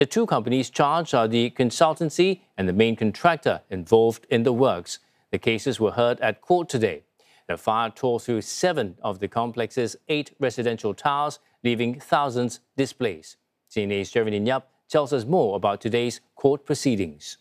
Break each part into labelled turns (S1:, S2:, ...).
S1: The two companies charged are the consultancy and the main contractor involved in the works. The cases were heard at court today. The fire tore through 7 of the complex's 8 residential towers, leaving thousands displaced. CNA's Jeremy Yap tells us more about today's court proceedings.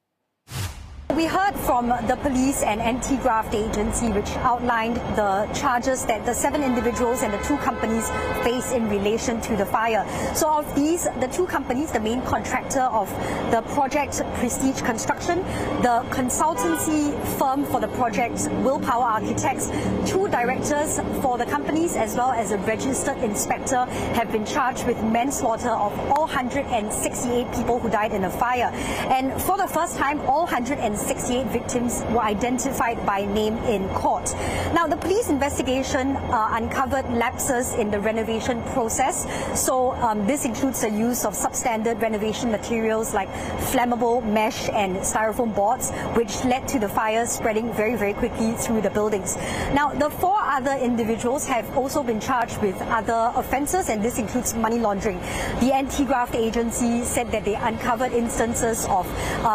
S2: We heard from the police and anti-graft agency, which outlined the charges that the 7 individuals and the 2 companies face in relation to the fire. So of these, the 2 companies, the main contractor of the project, Prestige Construction, the consultancy firm for the project, Willpower Architects, 2 directors for the companies as well as a registered inspector have been charged with manslaughter of all 168 people who died in the fire. And for the first time, all 168 victims were identified by name in court. Now, the police investigation uncovered lapses in the renovation process. So this includes the use of substandard renovation materials like flammable mesh and styrofoam boards, which led to the fire spreading very, very quickly through the buildings. Now, the 4 other individuals have also been charged with other offences, and this includes money laundering. The anti-graft agency said that they uncovered instances of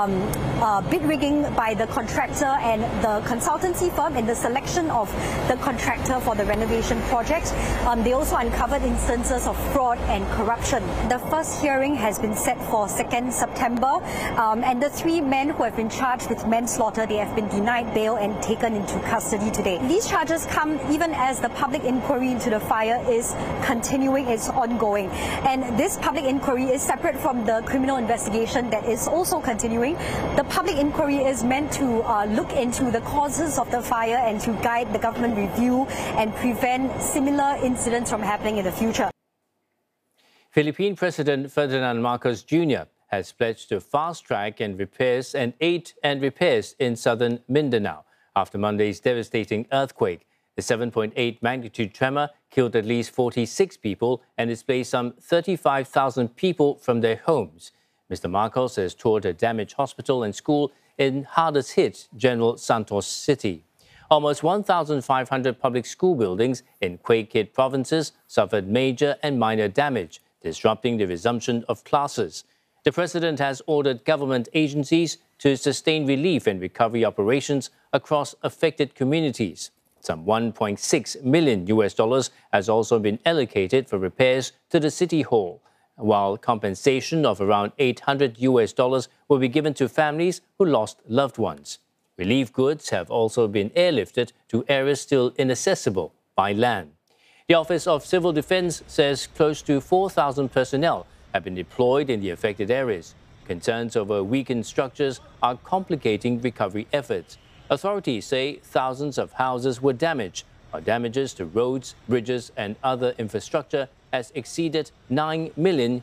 S2: bid rigging by the contractor and the consultancy firm in the selection of the contractor for the renovation project. They also uncovered instances of fraud and corruption. The first hearing has been set for 2nd September, and the 3 men who have been charged with manslaughter, they have been denied bail and taken into custody today. These charges come even as the public inquiry into the fire is continuing, it's ongoing. And this public inquiry is separate from the criminal investigation that is also continuing. The public inquiry is meant to look into the causes of the fire and to guide the government review and prevent similar incidents from happening in the future.
S1: Philippine President Ferdinand Marcos Jr. has pledged to fast-track and repairs and aid and repairs in southern Mindanao after Monday's devastating earthquake. The 7.8 magnitude tremor killed at least 46 people and displaced some 35,000 people from their homes. Mr. Marcos has toured a damaged hospital and school in hardest-hit General Santos City. Almost 1,500 public school buildings in quake-hit provinces suffered major and minor damage, disrupting the resumption of classes. The president has ordered government agencies to sustain relief and recovery operations across affected communities. Some $1.6 million has also been allocated for repairs to the City Hall, while compensation of around $800 will be given to families who lost loved ones. Relief goods have also been airlifted to areas still inaccessible by land. The Office of Civil Defence says close to 4,000 personnel have been deployed in the affected areas. Concerns over weakened structures are complicating recovery efforts. Authorities say thousands of houses were damaged, while damages to roads, bridges and other infrastructure has exceeded $9 million.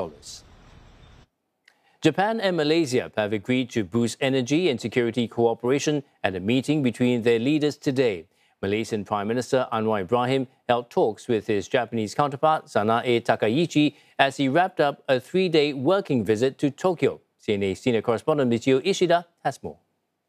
S1: Japan and Malaysia have agreed to boost energy and security cooperation at a meeting between their leaders today. Malaysian Prime Minister Anwar Ibrahim held talks with his Japanese counterpart Sanae Takaichi as he wrapped up a 3-day working visit to Tokyo. CNA's senior correspondent Michio Ishida has more.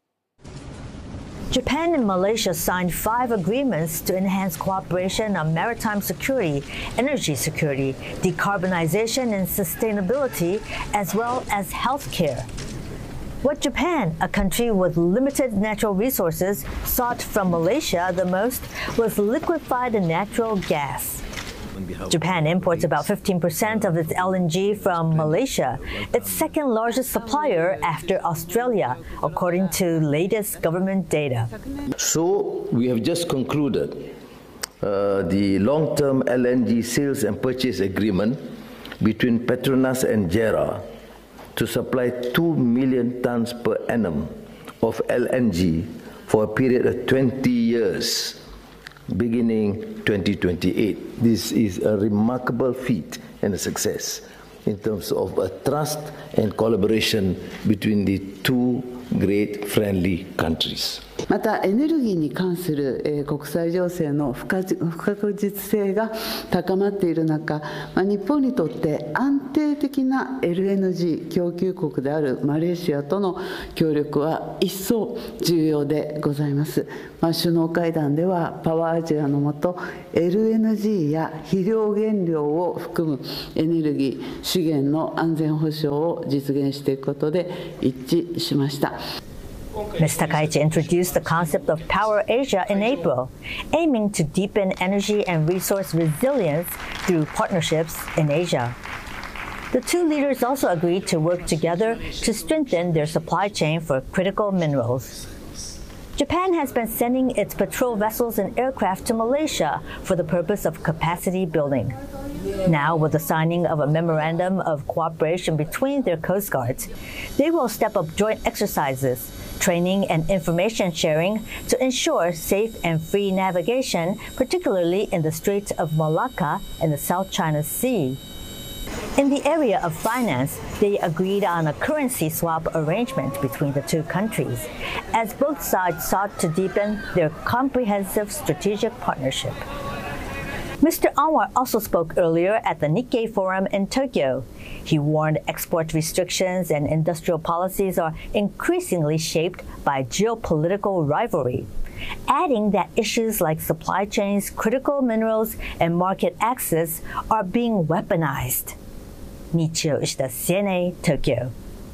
S3: Japan and Malaysia signed 5 agreements to enhance cooperation on maritime security, energy security, decarbonization and sustainability, as well as healthcare. What Japan, a country with limited natural resources, sought from Malaysia the most was liquefied natural gas. Japan imports about 15% of its LNG from Malaysia, its second largest supplier after Australia, according to latest government data.
S4: So we have just concluded the long-term LNG sales and purchase agreement between Petronas and JERA to supply 2 million tons per annum of LNG for a period of 20 years. Beginning 2028. This is a remarkable feat and a success in terms of a trust and collaboration between the two great friendly countries.
S5: またエネルギーに関する国際情勢の不確実性が高まっている中、日本にとって安定的な LNG 供給国であるマレーシアとの協力は一層重要でございます。首脳会談ではパワーアジアの下 LNG や肥料原料を含むエネルギー資源の安全保障を実現していくことで一致しました。
S3: Ms. Takaichi introduced the concept of Power Asia in April, aiming to deepen energy and resource resilience through partnerships in Asia. The two leaders also agreed to work together to strengthen their supply chain for critical minerals. Japan has been sending its patrol vessels and aircraft to Malaysia for the purpose of capacity building. Now, with the signing of a memorandum of cooperation between their coast guards, they will step up joint exercises, training and information sharing to ensure safe and free navigation, particularly in the Straits of Malacca and the South China Sea. In the area of finance, they agreed on a currency swap arrangement between the two countries, as both sides sought to deepen their comprehensive strategic partnership. Mr. Anwar also spoke earlier at the Nikkei Forum in Tokyo. He warned export restrictions and industrial policies are increasingly shaped by geopolitical rivalry, adding that issues like supply chains, critical minerals, and market access are being weaponized. Michio Ishida, CNA, Tokyo.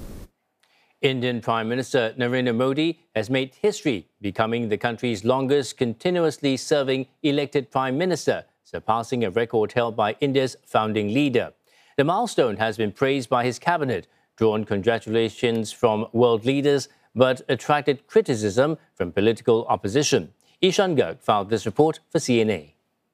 S1: Indian Prime Minister Narendra Modi has made history, becoming the country's longest continuously serving elected Prime Minister, surpassing a record held by India's founding leader. The milestone has been praised by his cabinet, drawn congratulations from world leaders, but attracted criticism from political opposition. Ishan Garg filed this report for CNA.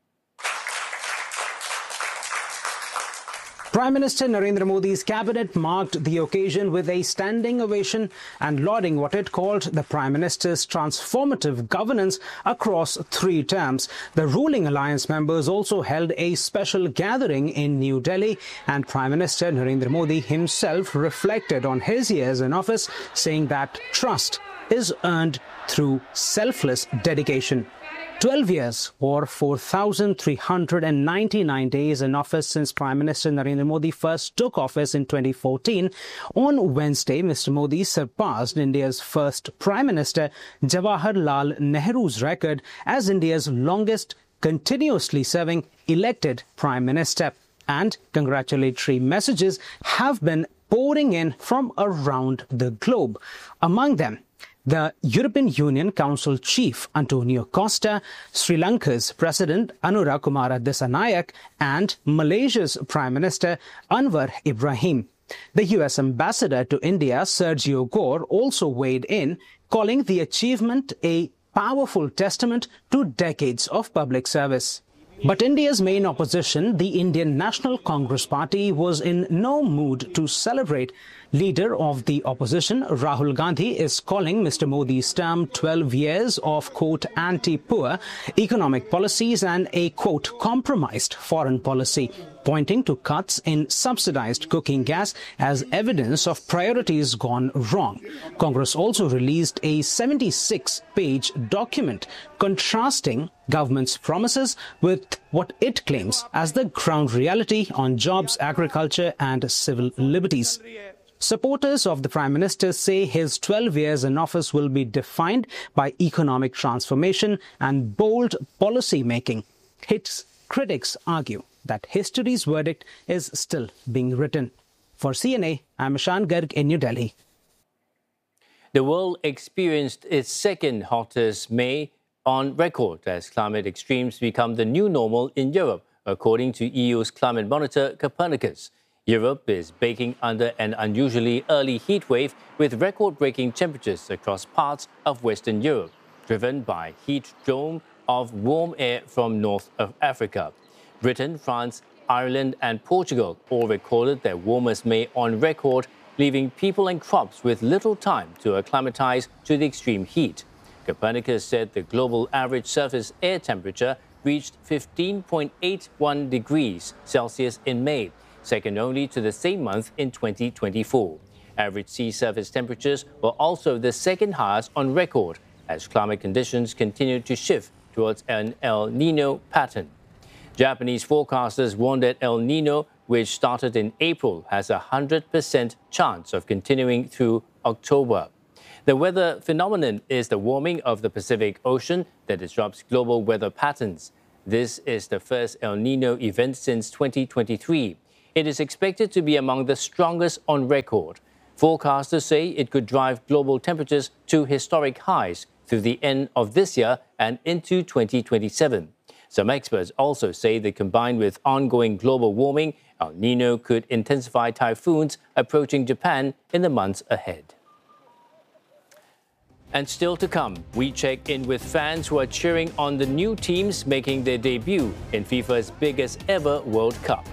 S6: Prime Minister Narendra Modi's cabinet marked the occasion with a standing ovation and lauding what it called the Prime Minister's transformative governance across 3 terms. The ruling alliance members also held a special gathering in New Delhi, and Prime Minister Narendra Modi himself reflected on his years in office, saying that trust is earned through selfless dedication. 12 years or 4,399 days in office since Prime Minister Narendra Modi first took office in 2014. On Wednesday, Mr. Modi surpassed India's first Prime Minister Jawaharlal Nehru's record as India's longest continuously serving elected Prime Minister. And congratulatory messages have been pouring in from around the globe. Among them, the European Union Council Chief Antonio Costa, Sri Lanka's President Anura Kumara Dissanayake, and Malaysia's Prime Minister Anwar Ibrahim. The US Ambassador to India, Sergio Gore, also weighed in, calling the achievement a powerful testament to decades of public service. But India's main opposition, the Indian National Congress Party, was in no mood to celebrate. Leader of the opposition, Rahul Gandhi, is calling Mr. Modi's term 12 years of, quote, anti-poor economic policies and a, quote, compromised foreign policy, pointing to cuts in subsidized cooking gas as evidence of priorities gone wrong. Congress also released a 76-page document contrasting government's promises with what it claims as the ground reality on jobs, agriculture and civil liberties. Supporters of the Prime Minister say his 12 years in office will be defined by economic transformation and bold policy making. His critics argue that history's verdict is still being written. For CNA, I'm Ishan Garg in New Delhi.
S1: The world experienced its second hottest May on record as climate extremes become the new normal in Europe, according to EU's climate monitor Copernicus. Europe is baking under an unusually early heat wave with record-breaking temperatures across parts of Western Europe, driven by heat dome of warm air from north of Africa. Britain, France, Ireland and Portugal all recorded their warmest May on record, leaving people and crops with little time to acclimatize to the extreme heat. Copernicus said the global average surface air temperature reached 15.81 degrees Celsius in May, second only to the same month in 2024. Average sea surface temperatures were also the second highest on record as climate conditions continued to shift towards an El Niño pattern. Japanese forecasters warned that El Niño, which started in April, has a 100% chance of continuing through October. The weather phenomenon is the warming of the Pacific Ocean that disrupts global weather patterns. This is the first El Niño event since 2023. It is expected to be among the strongest on record. Forecasters say it could drive global temperatures to historic highs through the end of this year and into 2027. Some experts also say that combined with ongoing global warming, El Niño could intensify typhoons approaching Japan in the months ahead. And still to come, we check in with fans who are cheering on the new teams making their debut in FIFA's biggest ever World Cup.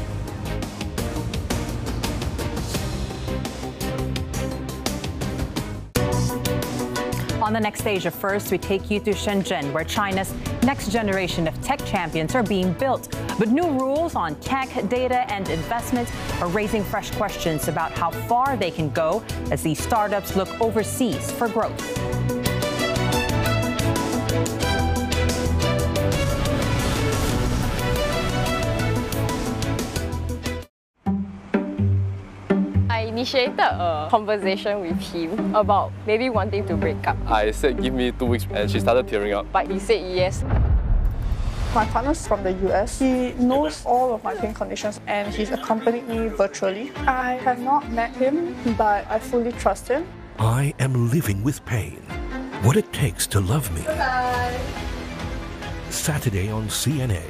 S7: On the next stage of First, we take you to Shenzhen, where China's next generation of tech champions are being built. But new rules on tech, data, and investment are raising fresh questions about how far they can go as these startups look overseas for growth.
S8: I initiated a conversation with him about maybe wanting to break up.
S9: I said give me 2 weeks and she started tearing up.
S8: But he said yes.
S10: My partner's from the US. He knows all of my pain conditions and he's accompanied me virtually. I have not met him, but I fully trust him.
S11: I am living with pain. What it takes to love me.
S10: Bye.
S11: Saturday on CNA.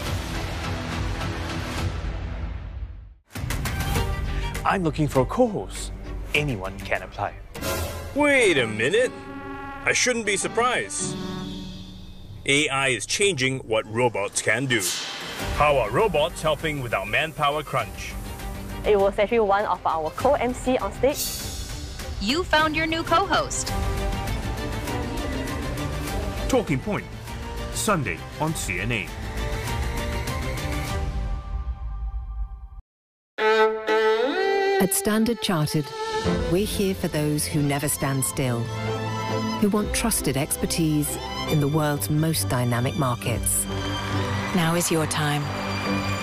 S12: I'm looking for a co-host. Anyone can apply.
S13: Wait a minute. I shouldn't be surprised. AI is changing what robots can do. How are robots helping with our manpower crunch?
S14: It was actually one of our co-MC on stage.
S15: You found your new co-host.
S13: Talking Point, Sunday on CNA.
S16: At Standard Chartered, we're here for those who never stand still, who want trusted expertise in the world's most dynamic markets.
S15: Now is your time.